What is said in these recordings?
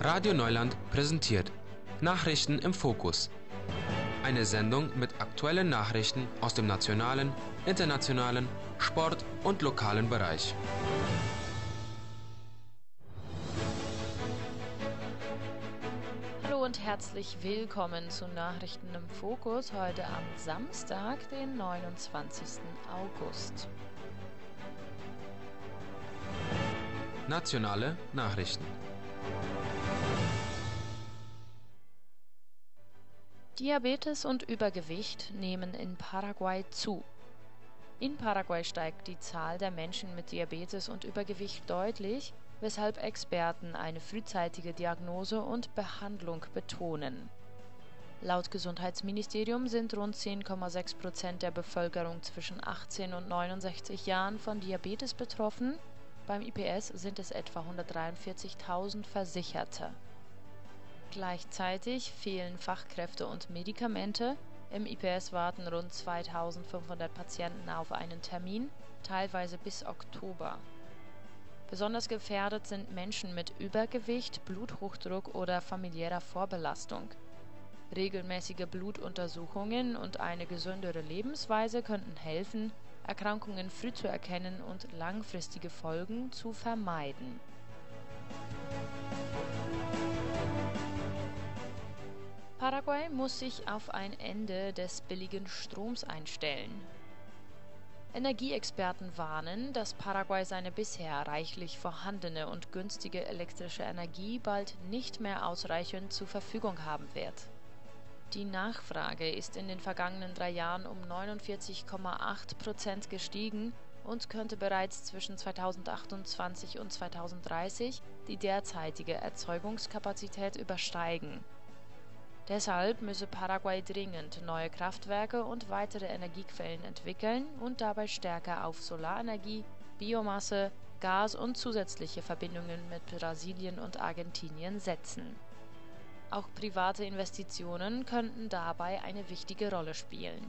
Radio Neuland präsentiert Nachrichten im Fokus. Eine Sendung mit aktuellen Nachrichten aus dem nationalen, internationalen, Sport- und lokalen Bereich. Hallo und herzlich willkommen zu Nachrichten im Fokus heute am Samstag, den 29. August. Nationale Nachrichten. Diabetes und Übergewicht nehmen in Paraguay zu. In Paraguay steigt die Zahl der Menschen mit Diabetes und Übergewicht deutlich, weshalb Experten eine frühzeitige Diagnose und Behandlung betonen. Laut Gesundheitsministerium sind rund 10,6% der Bevölkerung zwischen 18 und 69 Jahren von Diabetes betroffen. Beim IPS sind es etwa 143.000 Versicherte. Gleichzeitig fehlen Fachkräfte und Medikamente. Im IPS warten rund 2.500 Patienten auf einen Termin, teilweise bis Oktober. Besonders gefährdet sind Menschen mit Übergewicht, Bluthochdruck oder familiärer Vorbelastung. Regelmäßige Blutuntersuchungen und eine gesündere Lebensweise könnten helfen, Erkrankungen früh zu erkennen und langfristige Folgen zu vermeiden. Paraguay muss sich auf ein Ende des billigen Stroms einstellen. Energieexperten warnen, dass Paraguay seine bisher reichlich vorhandene und günstige elektrische Energie bald nicht mehr ausreichend zur Verfügung haben wird. Die Nachfrage ist in den vergangenen 3 Jahren um 49,8% gestiegen und könnte bereits zwischen 2028 und 2030 die derzeitige Erzeugungskapazität übersteigen. Deshalb müsse Paraguay dringend neue Kraftwerke und weitere Energiequellen entwickeln und dabei stärker auf Solarenergie, Biomasse, Gas und zusätzliche Verbindungen mit Brasilien und Argentinien setzen. Auch private Investitionen könnten dabei eine wichtige Rolle spielen.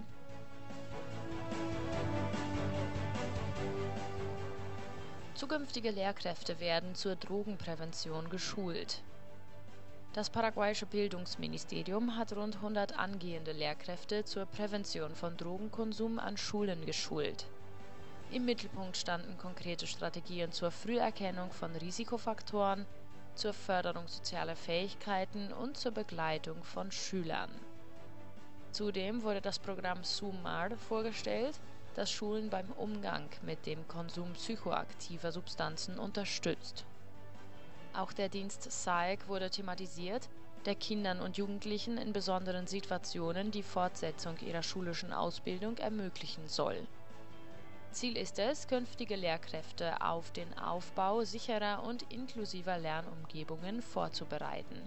Zukünftige Lehrkräfte werden zur Drogenprävention geschult. Das paraguayische Bildungsministerium hat rund 100 angehende Lehrkräfte zur Prävention von Drogenkonsum an Schulen geschult. Im Mittelpunkt standen konkrete Strategien zur Früherkennung von Risikofaktoren, zur Förderung sozialer Fähigkeiten und zur Begleitung von Schülern. Zudem wurde das Programm SUMAR vorgestellt, das Schulen beim Umgang mit dem Konsum psychoaktiver Substanzen unterstützt. Auch der Dienst SAEC wurde thematisiert, der Kindern und Jugendlichen in besonderen Situationen die Fortsetzung ihrer schulischen Ausbildung ermöglichen soll. Ziel ist es, künftige Lehrkräfte auf den Aufbau sicherer und inklusiver Lernumgebungen vorzubereiten.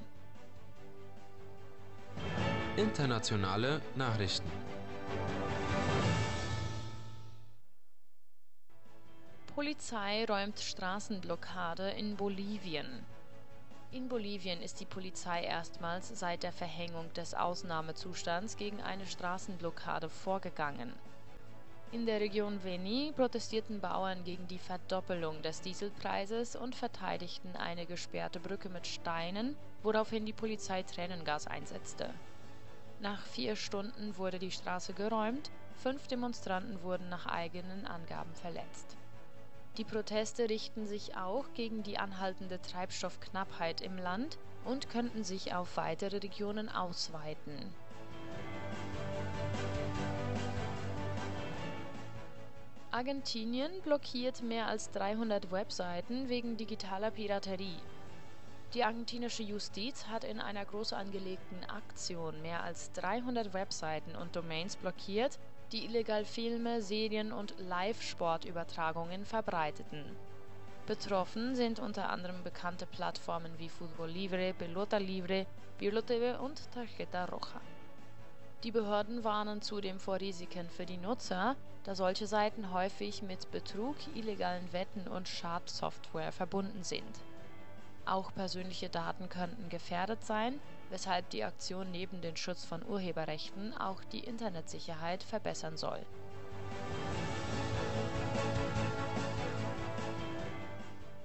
Internationale Nachrichten. Polizei räumt Straßenblockade in Bolivien. In Bolivien ist die Polizei erstmals seit der Verhängung des Ausnahmezustands gegen eine Straßenblockade vorgegangen. In der Region Beni protestierten Bauern gegen die Verdoppelung des Dieselpreises und verteidigten eine gesperrte Brücke mit Steinen, woraufhin die Polizei Tränengas einsetzte. Nach 4 Stunden wurde die Straße geräumt, 5 Demonstranten wurden nach eigenen Angaben verletzt. Die Proteste richten sich auch gegen die anhaltende Treibstoffknappheit im Land und könnten sich auf weitere Regionen ausweiten. Argentinien blockiert mehr als 300 Webseiten wegen digitaler Piraterie. Die argentinische Justiz hat in einer groß angelegten Aktion mehr als 300 Webseiten und Domains blockiert, die illegal Filme, Serien und Live-Sportübertragungen verbreiteten. Betroffen sind unter anderem bekannte Plattformen wie Fútbol Libre, Pelota Libre, Pirlo TV und Tarjeta Roja. Die Behörden warnen zudem vor Risiken für die Nutzer, da solche Seiten häufig mit Betrug, illegalen Wetten und Schadsoftware verbunden sind. Auch persönliche Daten könnten gefährdet sein, weshalb die Aktion neben dem Schutz von Urheberrechten auch die Internetsicherheit verbessern soll.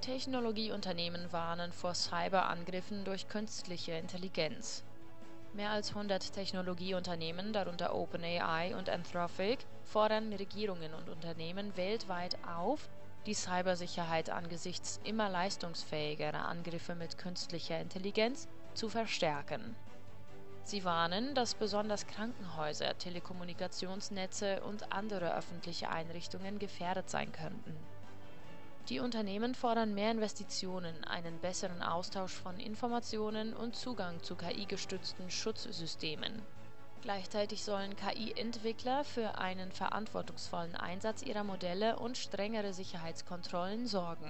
Technologieunternehmen warnen vor Cyberangriffen durch künstliche Intelligenz. Mehr als 100 Technologieunternehmen, darunter OpenAI und Anthropic, fordern Regierungen und Unternehmen weltweit auf, die Cybersicherheit angesichts immer leistungsfähigerer Angriffe mit künstlicher Intelligenz zu verstärken. Sie warnen, dass besonders Krankenhäuser, Telekommunikationsnetze und andere öffentliche Einrichtungen gefährdet sein könnten. Die Unternehmen fordern mehr Investitionen, einen besseren Austausch von Informationen und Zugang zu KI-gestützten Schutzsystemen. Gleichzeitig sollen KI-Entwickler für einen verantwortungsvollen Einsatz ihrer Modelle und strengere Sicherheitskontrollen sorgen.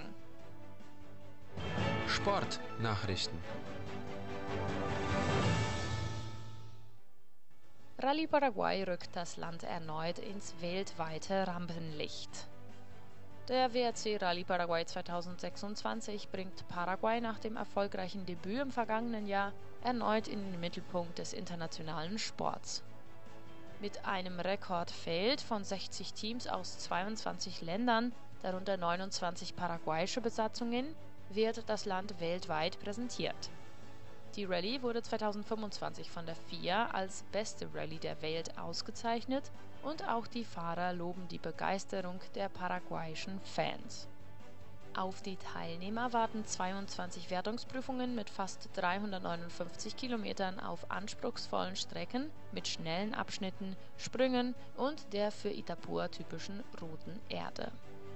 Sportnachrichten. Rallye Paraguay rückt das Land erneut ins weltweite Rampenlicht. Der WRC Rallye Paraguay 2026 bringt Paraguay nach dem erfolgreichen Debüt im vergangenen Jahr erneut in den Mittelpunkt des internationalen Sports. Mit einem Rekordfeld von 60 Teams aus 22 Ländern, darunter 29 paraguayische Besatzungen, wird das Land weltweit präsentiert. Die Rallye wurde 2025 von der FIA als beste Rallye der Welt ausgezeichnet und auch die Fahrer loben die Begeisterung der paraguayischen Fans. Auf die Teilnehmer warten 22 Wertungsprüfungen mit fast 359 Kilometern auf anspruchsvollen Strecken mit schnellen Abschnitten, Sprüngen und der für Itapúa typischen roten Erde.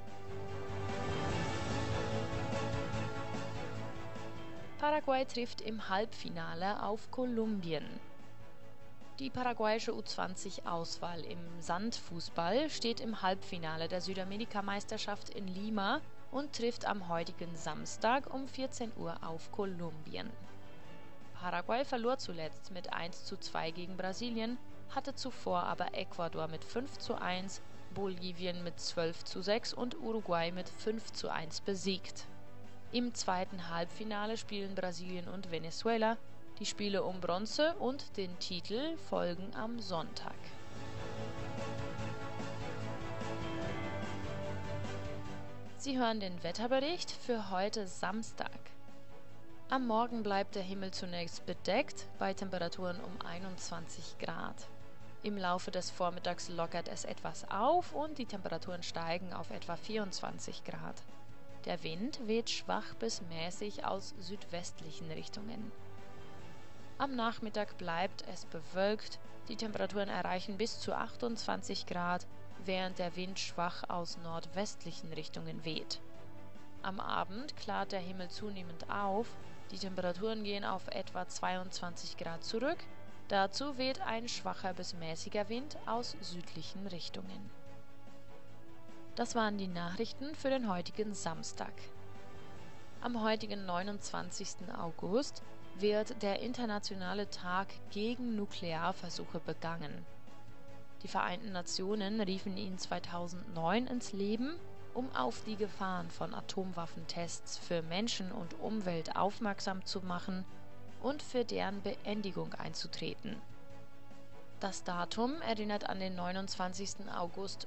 Paraguay trifft im Halbfinale auf Kolumbien. Die paraguayische U20-Auswahl im Sandfußball steht im Halbfinale der Südamerika-Meisterschaft in Lima und trifft am heutigen Samstag um 14 Uhr auf Kolumbien. Paraguay verlor zuletzt mit 1:2 gegen Brasilien, hatte zuvor aber Ecuador mit 5:1, Bolivien mit 12:6 und Uruguay mit 5:1 besiegt. Im zweiten Halbfinale spielen Brasilien und Venezuela. Die Spiele um Bronze und den Titel folgen am Sonntag. Sie hören den Wetterbericht für heute Samstag. Am Morgen bleibt der Himmel zunächst bedeckt bei Temperaturen um 21 Grad. Im Laufe des Vormittags lockert es etwas auf und die Temperaturen steigen auf etwa 24 Grad. Der Wind weht schwach bis mäßig aus südwestlichen Richtungen. Am Nachmittag bleibt es bewölkt, die Temperaturen erreichen bis zu 28 Grad, während der Wind schwach aus nordwestlichen Richtungen weht. Am Abend klart der Himmel zunehmend auf, die Temperaturen gehen auf etwa 22 Grad zurück, dazu weht ein schwacher bis mäßiger Wind aus südlichen Richtungen. Das waren die Nachrichten für den heutigen Samstag. Am heutigen 29. August wird der Internationale Tag gegen Nuklearversuche begangen. Die Vereinten Nationen riefen ihn 2009 ins Leben, um auf die Gefahren von Atomwaffentests für Menschen und Umwelt aufmerksam zu machen und für deren Beendigung einzutreten. Das Datum erinnert an den 29. August